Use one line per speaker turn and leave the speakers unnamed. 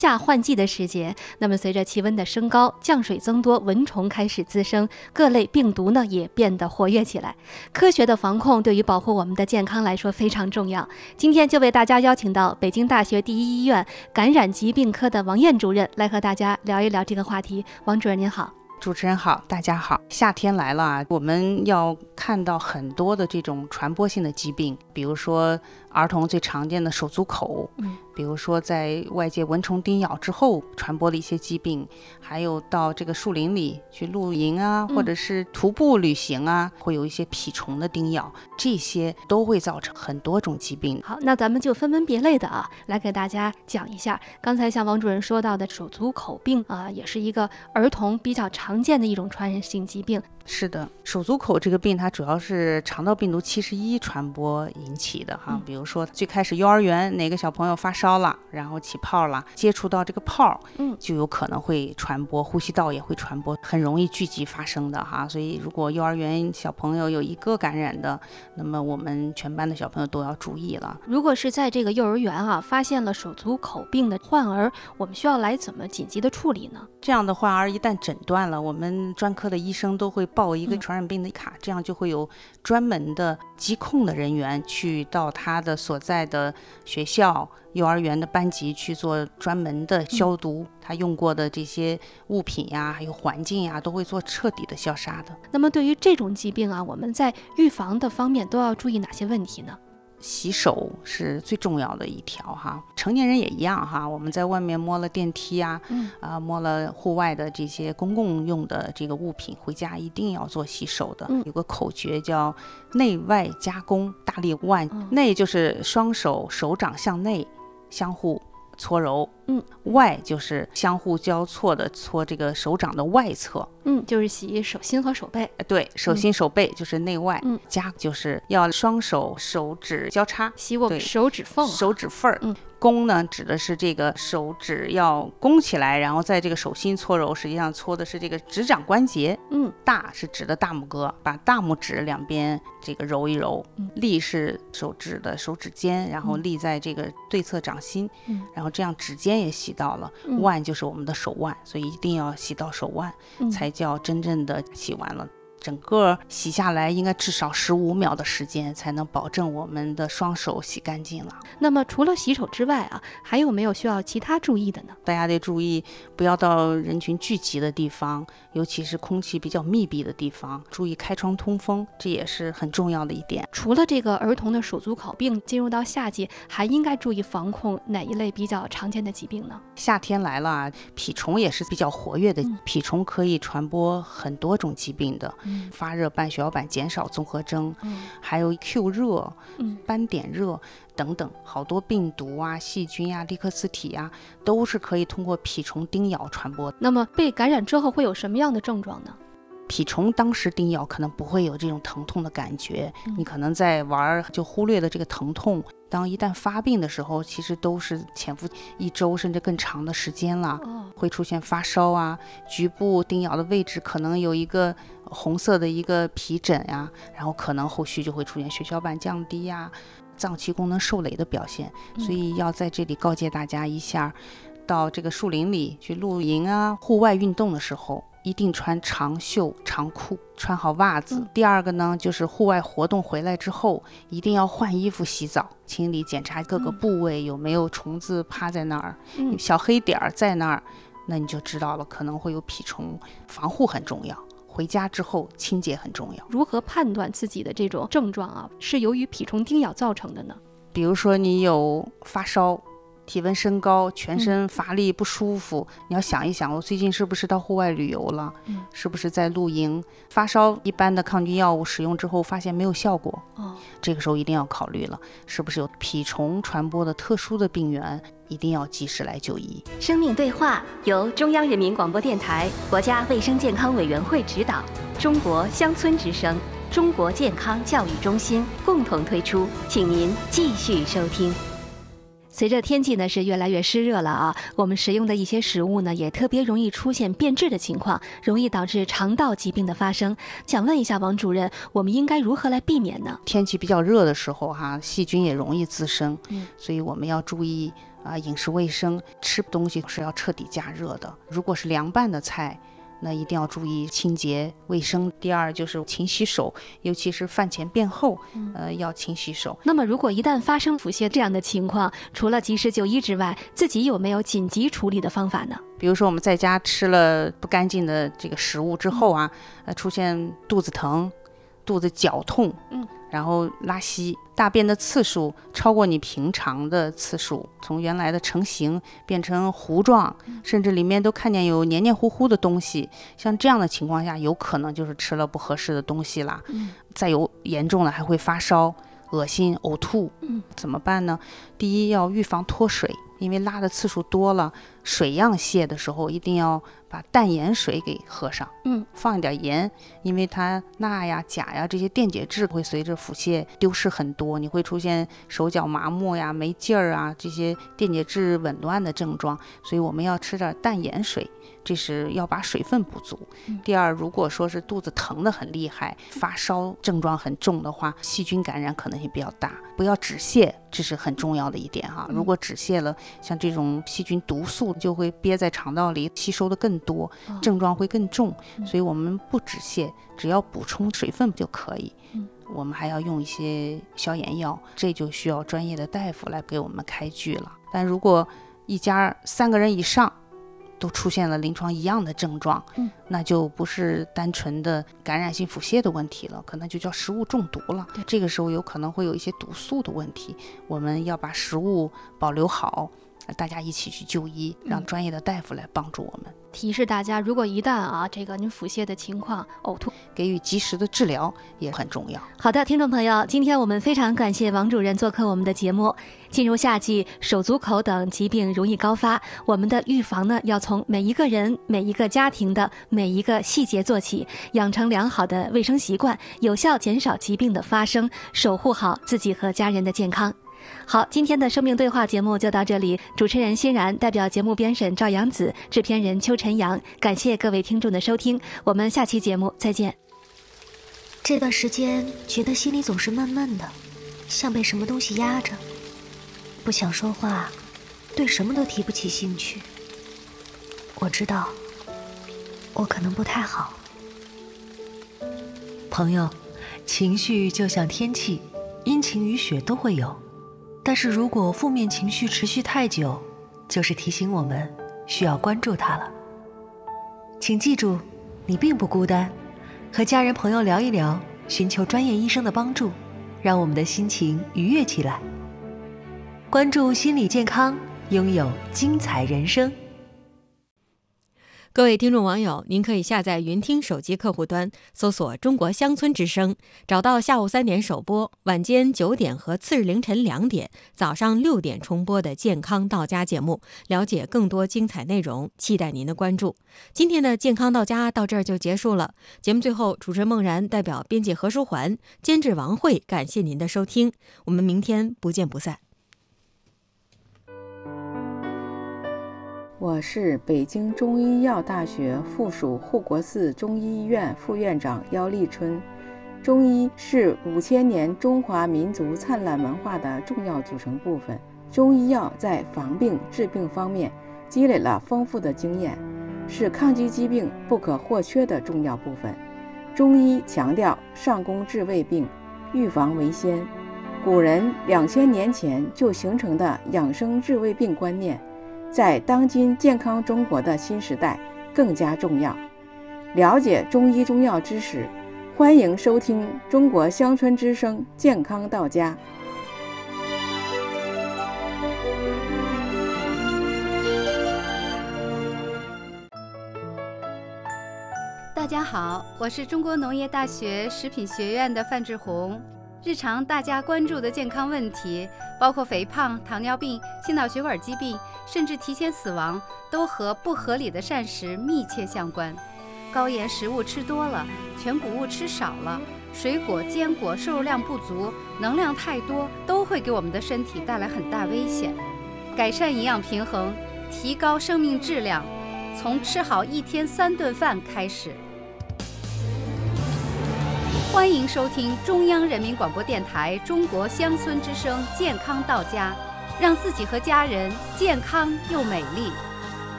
夏换季的时节，那么随着气温的升高，降水增多，蚊虫开始滋生，各类病毒呢也变得活跃起来。科学的防控对于保护我们的健康来说非常重要。今天就为大家邀请到北京大学第一医院感染疾病科的王燕主任来和大家聊一聊这个话题。王主任您好。
主持人好，大家好。夏天来了啊，我们要看到很多的这种传播性的疾病，比如说儿童最常见的手足口，比如说在外界蚊虫叮咬之后传播的一些疾病，还有到这个树林里去露营啊，或者是徒步旅行啊，会有一些蜱虫的叮咬，这些都会造成很多种疾病。
好，那咱们就分门别类的来给大家讲一下。刚才像王主任说到的手足口病也是一个儿童比较常见的一种传染性疾病。
是的，手足口这个病它主要是肠道病毒71传播引起的哈。比如说最开始幼儿园哪个小朋友发烧了，然后起泡了，接触到这个泡，就有可能会传播，呼吸道也会传播，很容易聚集发生的哈。所以如果幼儿园小朋友有一个感染的，那么我们全班的小朋友都要注意了。
如果是在这个幼儿园发现了手足口病的患儿，我们需要来怎么紧急的处理呢？
这样的患儿一旦诊断了，我们专科的医生都会报一个传染病的卡，这样就会有专门的疾控的人员去到他的所在的学校、幼儿园的班级去做专门的消毒，他用过的这些物品呀，还有环境呀，都会做彻底的消杀的。
那么对于这种疾病我们在预防的方面都要注意哪些问题呢？
洗手是最重要的一条哈，成年人也一样哈。我们在外面摸了电梯摸了户外的这些公共用的这个物品，回家一定要做洗手的。有个口诀叫内外夹攻，大力腕，内就是双手手掌向内相互搓揉，外就是相互交错的搓这个手掌的外侧，
就是洗手心和手背。
对，手心手背就是内外，夹就是要双手手指交叉，
洗我们手指缝，
手指缝儿。弓呢指的是这个手指要弓起来，然后在这个手心搓揉，实际上搓的是这个指掌关节。大是指的大拇哥，把大拇指两边这个揉一揉。立是手指的手指尖，然后立在这个对侧掌心，然后这样指尖也洗到了。腕就是我们的手腕，所以一定要洗到手腕，才叫真正的洗完了。整个洗下来应该至少15秒的时间，才能保证我们的双手洗干净了。
那么除了洗手之外还有没有需要其他注意的呢？
大家得注意不要到人群聚集的地方，尤其是空气比较密闭的地方，注意开窗通风，这也是很重要的一点。
除了这个儿童的手足口病，进入到夏季还应该注意防控哪一类比较常见的疾病呢？
夏天来了蜱虫也是比较活跃的，蜱虫可以传播很多种疾病的。发热半血小板减少综合征，还有 Q 热、斑点热等等，好多病毒细菌利克斯体都是可以通过蜱虫叮咬传播的。
那么被感染之后会有什么样的症状呢？
蜱虫当时叮咬可能不会有这种疼痛的感觉，你可能在玩就忽略了这个疼痛。当一旦发病的时候，其实都是潜伏1周甚至更长的时间了，会出现发烧局部叮咬的位置可能有一个红色的一个皮疹然后可能后续就会出现血小板降低脏器功能受累的表现。所以要在这里告诫大家一下，到这个树林里去露营户外运动的时候一定穿长袖长裤，穿好袜子。第二个呢，就是户外活动回来之后一定要换衣服洗澡，清理检查各个部位有没有虫子趴在那儿，小黑点在那儿，那你就知道了，可能会有蜱虫。防护很重要，回家之后清洁很重要。
如何判断自己的这种症状是由于蜱虫叮咬造成的呢？
比如说你有发烧，体温升高，全身乏力不舒服，你要想一想，我最近是不是到户外旅游了，是不是在露营？发烧一般的抗菌药物使用之后发现没有效果，这个时候一定要考虑了，是不是有蜱虫传播的特殊的病源，一定要及时来就医。
生命对话由中央人民广播电台、国家卫生健康委员会指导，中国乡村之声、中国健康教育中心共同推出，请您继续收听。
随着天气呢是越来越湿热了我们食用的一些食物呢也特别容易出现变质的情况，容易导致肠道疾病的发生。想问一下王主任，我们应该如何来避免呢？
天气比较热的时候细菌也容易滋生，所以我们要注意饮食卫生，吃东西是要彻底加热的。如果是凉拌的菜，那一定要注意清洁卫生。第二就是勤洗手，尤其是饭前便后，要勤洗手。
那么如果一旦发生腹泻这样的情况，除了及时就医之外，自己有没有紧急处理的方法呢？
比如说我们在家吃了不干净的这个食物之后啊，出现肚子疼、肚子绞痛，然后拉稀，大便的次数超过你平常的次数，从原来的成型变成糊状，甚至里面都看见有黏黏糊糊的东西，像这样的情况下，有可能就是吃了不合适的东西啦。再有严重的还会发烧、恶心、呕吐，怎么办呢？第一要预防脱水，因为拉的次数多了，水样泻的时候一定要把淡盐水给喝上，放一点盐，因为它钠呀、钾呀这些电解质会随着腹泻丢失很多，你会出现手脚麻木呀、没劲儿啊这些电解质紊乱的症状，所以我们要吃点淡盐水，这是要把水分补足。第二，如果说是肚子疼得很厉害，发烧症状很重的话，细菌感染可能性比较大，不要止泻，这是很重要的一点哈。如果止泻了，像这种细菌毒素就会憋在肠道里，吸收的更多，症状会更重，所以我们不止泻，只要补充水分就可以。我们还要用一些消炎药，这就需要专业的大夫来给我们开具了。但如果一家3个人以上都出现了临床一样的症状，那就不是单纯的感染性腹泻的问题了，可能就叫食物中毒了。这个时候有可能会有一些毒素的问题，我们要把食物保留好，大家一起去就医，让专业的大夫来帮助我们。
提示大家，如果一旦您腹泻的情况呕吐，
给予及时的治疗也很重要。
好的，听众朋友，今天我们非常感谢王主任做客我们的节目。进入夏季，手足口等疾病容易高发，我们的预防呢，要从每一个人、每一个家庭的每一个细节做起，养成良好的卫生习惯，有效减少疾病的发生，守护好自己和家人的健康。好，今天的生命对话节目就到这里，主持人欣然，代表节目编审赵阳子，制片人邱晨阳，感谢各位听众的收听，我们下期节目再见。
这段时间觉得心里总是闷闷的，像被什么东西压着，不想说话，对什么都提不起兴趣。我知道我可能不太好。
朋友，情绪就像天气，阴晴雨雪都会有，但是如果负面情绪持续太久，就是提醒我们需要关注它了。请记住，你并不孤单，和家人朋友聊一聊，寻求专业医生的帮助，让我们的心情愉悦起来。关注心理健康，拥有精彩人生。
各位听众网友，您可以下载云听手机客户端，搜索中国乡村之声，找到下午3点首播，晚间9点和次日凌晨2点、早上6点重播的健康到家节目，了解更多精彩内容，期待您的关注。今天的健康到家到这儿就结束了，节目最后，主持人孟然代表编辑何书桓、监制王慧，感谢您的收听，我们明天不见不散。
我是北京中医药大学附属护国寺中医医院副院长姚立春。中医是5000年中华民族灿烂文化的重要组成部分。中医药在防病治病方面积累了丰富的经验，是抗击疾病不可或缺的重要部分。中医强调上工治未病，预防为先。古人2000年前就形成的养生治未病观念，在当今健康中国的新时代更加重要。了解中医中药知识，欢迎收听中国乡村之声健康到家。
大家好，我是中国农业大学食品学院的范志红。日常大家关注的健康问题，包括肥胖、糖尿病、心脑血管疾病，甚至提前死亡，都和不合理的膳食密切相关。高盐食物吃多了，全谷物吃少了，水果、坚果摄入量不足，能量太多，都会给我们的身体带来很大危险。改善营养平衡，提高生命质量，从吃好1天3顿饭开始。欢迎收听中央人民广播电台中国乡村之声健康到家， 让自己和家人健康又美丽。